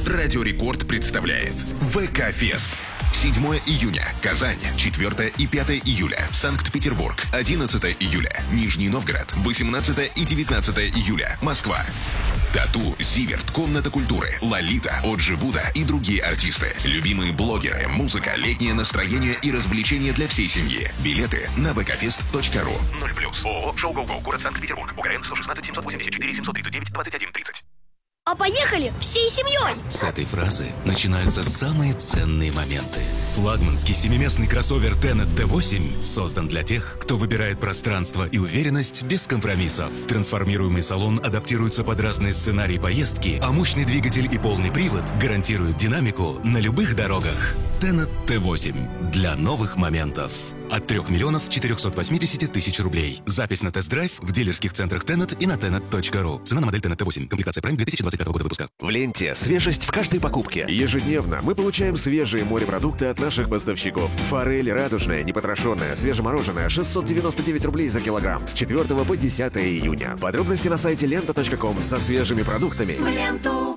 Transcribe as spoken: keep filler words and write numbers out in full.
Радио Рекорд представляет ВК-фест. седьмое июня. Казань. четвёртое и пятое июля. Санкт-Петербург. одиннадцатое июля. Нижний Новгород. восемнадцатое и девятнадцатое июля. Москва. Тату, Зиверт, Комната культуры, Лолита, Оджи Буда и другие артисты. Любимые блогеры, музыка, летнее настроение и развлечения для всей семьи. Билеты на вэ ка фест точка ру. ноль плюс. ООО «Шоу Гоу-Гоу», город Санкт-Петербург. УГРН сто шестнадцать семьсот восемьдесят четыре семьсот тридцать девять двадцать один тридцать. А поехали всей семьей! С этой фразы начинаются самые ценные моменты. Флагманский семиместный кроссовер Tenet тэ восемь создан для тех, кто выбирает пространство и уверенность без компромиссов. Трансформируемый салон адаптируется под разные сценарии поездки, а мощный двигатель и полный привод гарантируют динамику на любых дорогах. Tenet тэ восемь для новых моментов. От трёх миллионов четырёхсот восьмидесяти тысяч рублей. Запись на тест-драйв в дилерских центрах Tenet и на tenet точка ру. Цена на модель Tenet тэ восемь. Комплектация Prime две тысячи двадцать пятого года выпуска. В ленте свежесть в каждой покупке. Ежедневно мы получаем свежие морепродукты от наших поставщиков. Форель радужная, непотрошенная, свежемороженая, шестьсот девяносто девять рублей за килограмм. С четвёртого по десятое июня. Подробности на сайте лента точка ком со свежими продуктами. В ленту.